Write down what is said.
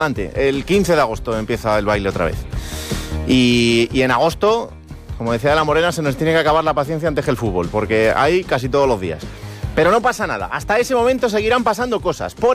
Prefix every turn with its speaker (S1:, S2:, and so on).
S1: El 15 de agosto empieza el baile otra vez. Y en agosto, como decía la Morena, se nos tiene que acabar la paciencia antes que el fútbol, porque hay casi todos los días. Pero no pasa nada, hasta ese momento seguirán pasando cosas.